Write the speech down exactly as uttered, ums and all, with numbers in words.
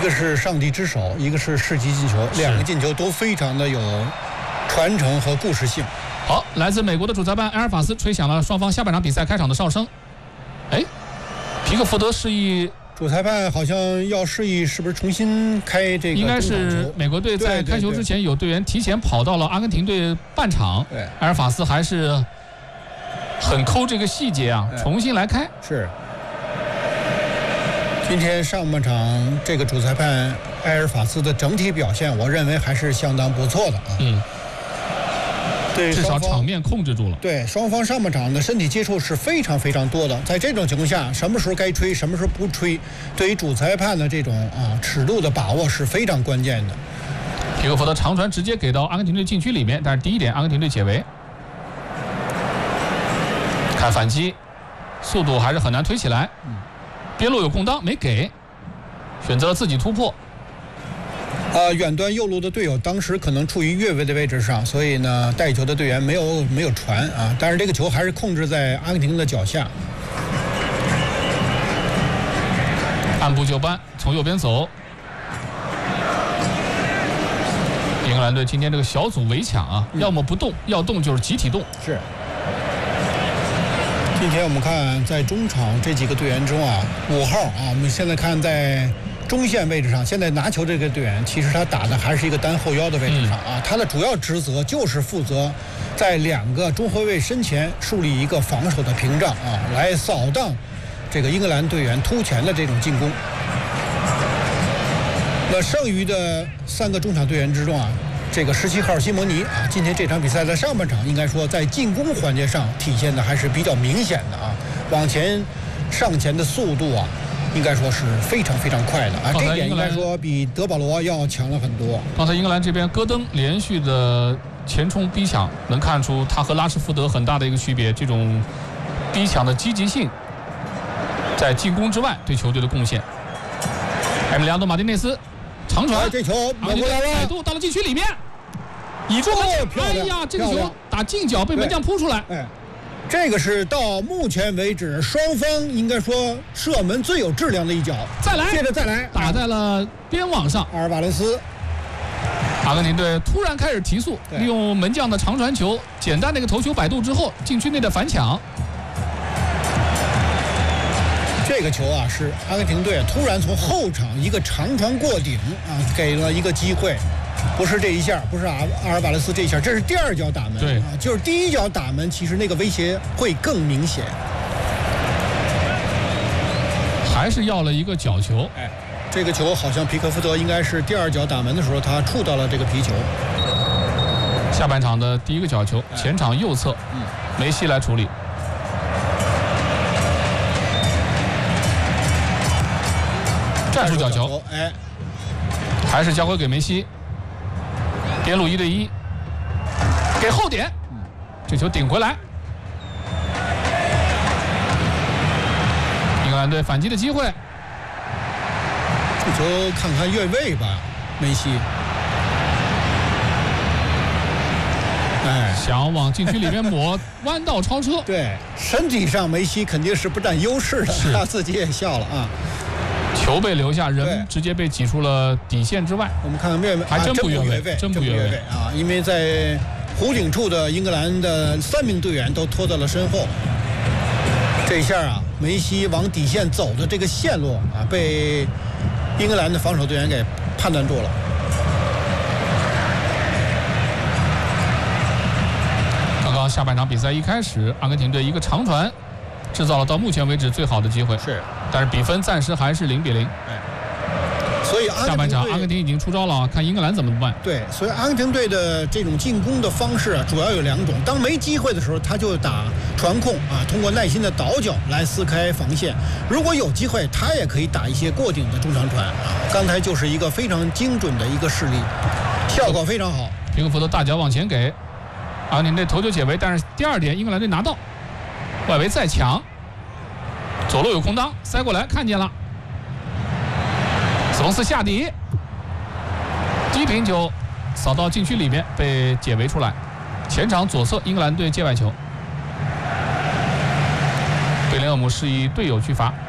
个是上帝之手，一个是世纪进球，两个进球都非常的有传承和故事性。 好，来自美国的主裁判埃尔法斯吹响了双方下半场比赛开场的哨声。哎，皮克福德示意。 主裁判好像要示意，是不是重新开这个？ 应该是美国队在开球之前有队员提前跑到了阿根廷队半场。 对， 埃尔法斯还是很抠这个细节啊，重新来开。 是。今天上半场这个主裁判埃尔法斯的整体表现，我认为还是相当不错的啊。 嗯。 对， 至少场面控制住了。 对，双方上半场的身体接触是非常非常多的。在这种情况下，什么时候该吹，什么时候不吹，对于主裁判的这种啊尺度的把握是非常关键的。 皮克福德长传直接给到阿根廷队禁区里面，但是第一点，阿根廷队解围。看反击，速度还是很难推起来。边路有空当没给，选择了自己突破。 呃，远端右路的队友当时可能处于越位的位置上，所以呢，带球的队员没有没有传啊，但是这个球还是控制在阿根廷的脚下。 按部就班，从右边走。英格兰队今天这个小组围抢啊，嗯、要么不动，要动就是集体动。 是。今天我们看在中场这几个队员中啊，五号啊，我们现在看在。中线位置上，现在拿球这个队员，其实他打的还是一个单后腰的位置上啊。他的主要职责就是负责在两个中后卫身前树立一个防守的屏障啊，来扫荡这个英格兰队员突前的这种进攻。那剩余的三个中场队员之中啊，这个十七号西蒙尼啊，今天这场比赛的上半场应该说在进攻环节上体现的还是比较明显的啊，往前上前的速度啊。应该说是非常非常快的啊，这点应该说比德保罗要强了很多。 刚才英格兰这边戈登连续的前冲逼抢，能看出他和拉什福德很大的一个区别。这种逼抢的积极性，在进攻之外对球队的贡献。埃米利亚诺·马丁内斯长传， 这球马丁摆渡到了禁区里面，倚住门将，哎呀，这个球打近角被门将扑出来。 哎。这个是到目前为止双方应该说射门最有质量的一脚。 再来， 接着再来， 打在了边网上。 阿尔瓦雷斯， 阿根廷队突然开始提速，利用门将的长传球，简单的一个头球摆渡之后，禁区内的反抢。 这个球啊，是阿根廷队突然从后场一个长传过顶啊，给了一个机会。不是这一下，不是阿阿尔瓦雷斯这一下，这是第二脚打门。 对啊，就是第一脚打门，其实那个威胁会更明显。 还是要了一个角球。 哎，这个球好像皮克福德应该是第二脚打门的时候，他触到了这个皮球。 下半场的第一个角球，前场右侧，嗯，梅西来处理。战术角球， 哎， 还是交回给梅西。边路一对一，给后点，这球顶回来。英格兰队反击的机会， 这球看看越位吧，梅西。哎， 想往禁区里面抹，弯道超车。 对，身体上梅西肯定是不占优势的，他自己也笑了啊。 球被留下，人直接被挤出了底线之外。 我们看看越位， 还真不越位， 真不越位啊！因为在弧顶处的英格兰的三名队员都拖到了身后。这一下啊，梅西往底线走的这个线路啊，被英格兰的防守队员给判断住了。 刚刚下半场比赛一开始，阿根廷队一个长传，制造了到目前为止最好的机会。 是。 但是比分暂时还是零比零， 哎，所以下半场阿根廷已经出招了，看英格兰怎么办。 对，所以阿根廷队的这种进攻的方式啊，主要有两种。当没机会的时候，他就打传控啊，通过耐心的倒脚来撕开防线；如果有机会，他也可以打一些过顶的中长传啊。刚才就是一个非常精准的一个示例，效果非常好。 皮克福德大脚往前给，阿根廷队头球解围，但是第二点英格兰队拿到，外围再抢。左路有空当，塞过来，看见了。斯隆斯下底，低平球扫到禁区里面，被解围出来。前场左侧，英格兰队界外球。贝林厄姆示意队友去罚。